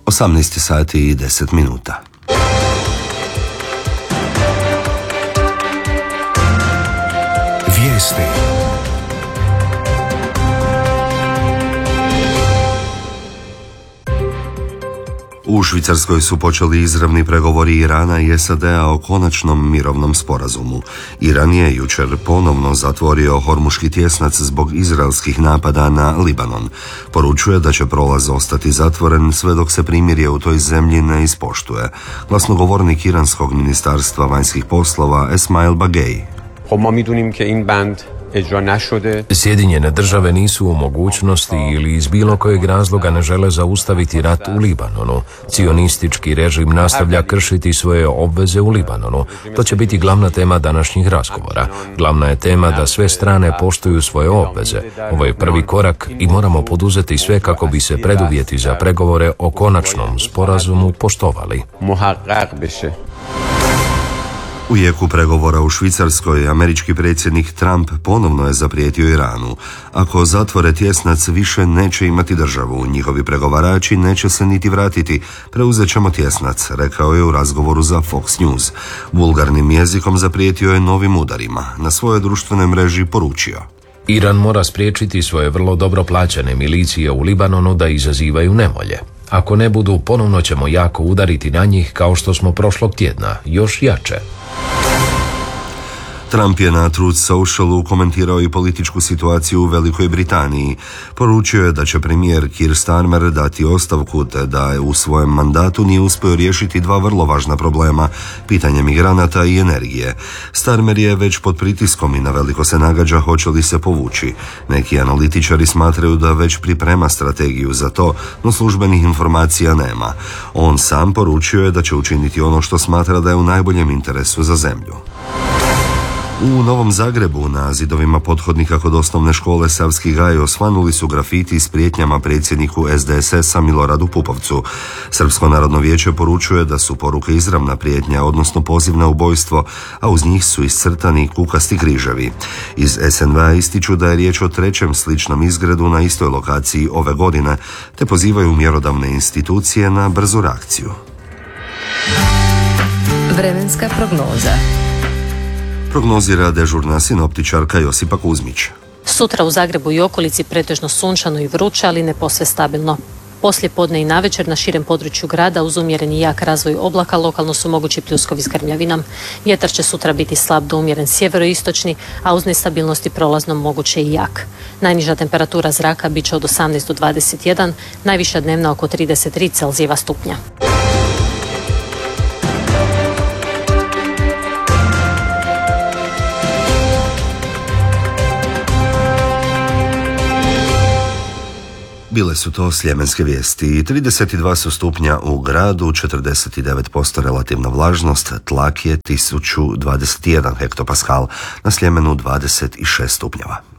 18 sati i 10 minuta. Vijesti. U Švicarskoj su počeli izravni pregovori Irana i SAD-a o konačnom mirovnom sporazumu. Iran je jučer ponovno zatvorio Hormuški tjesnac zbog izraelskih napada na Libanon. Poručuje da će prolaz ostati zatvoren sve dok se primirje u toj zemlji ne ispoštuje. Glasnogovornik iranskog ministarstva vanjskih poslova Esmail Bagei. Sjedinjene države nisu u mogućnosti ili iz bilo kojeg razloga ne žele zaustaviti rat u Libanonu. Cionistički režim nastavlja kršiti svoje obveze u Libanonu. To će biti glavna tema današnjih razgovora. Glavna je tema da sve strane poštuju svoje obveze. Ovo je prvi korak i moramo poduzeti sve kako bi se preduvjeti za pregovore o konačnom sporazumu poštovali. U jeku pregovora u Švicarskoj, američki predsjednik Trump ponovno je zaprijetio Iranu. Ako zatvore tjesnac, više neće imati državu. Njihovi pregovarači neće se niti vratiti. Preuzet ćemo tjesnac, rekao je u razgovoru za Fox News. Vulgarnim jezikom zaprijetio je novim udarima. Na svojoj društvenoj mreži poručio: Iran mora spriječiti svoje vrlo dobro plaćene milicije u Libanonu da izazivaju nevolje. Ako ne budu, ponovno ćemo jako udariti na njih kao što smo prošlog tjedna, još jače. Trump je na Truth Socialu komentirao i političku situaciju u Velikoj Britaniji. Poručio je da će premijer Keir Starmer dati ostavku te da je u svojem mandatu nije uspio riješiti dva vrlo važna problema, pitanje migranata i energije. Starmer je već pod pritiskom i na veliko se nagađa hoće li se povući. Neki analitičari smatraju da već priprema strategiju za to, no službenih informacija nema. On sam poručio je da će učiniti ono što smatra da je u najboljem interesu za zemlju. U Novom Zagrebu na zidovima pothodnika kod osnovne škole Savski gaj osvanuli su grafiti s prijetnjama predsjedniku SDSS-a Miloradu Pupovcu. Srpsko narodno vijeće poručuje da su poruke izravna prijetnja, odnosno poziv na ubojstvo, a uz njih su iscrtani kukasti križevi. Iz SNV-a ističu da je riječ o trećem sličnom izgredu na istoj lokaciji ove godine, te pozivaju mjerodavne institucije na brzu reakciju. Vremenska prognoza. Prognozira dežurna sinoptičarka Josipa Kuzmić. Sutra u Zagrebu i okolici pretežno sunčano i vruće, ali ne posve stabilno. Poslije podne i navečer na širem području grada uz umjereni jak razvoj oblaka lokalno su mogući pljuskovi s grmljavinom. Vjetar će sutra biti slab do umjeren sjeveroistočni, a uz nestabilnosti prolazno moguće i jak. Najniža temperatura zraka bit će od 18 do 21, najviša dnevna oko 33 Celzijeva stupnja. Bile su to sljemenske vijesti. 32 su stupnja u gradu, 49% relativna vlažnost, tlak je 1021 hektopaskal, na Sljemenu 26 stupnjeva.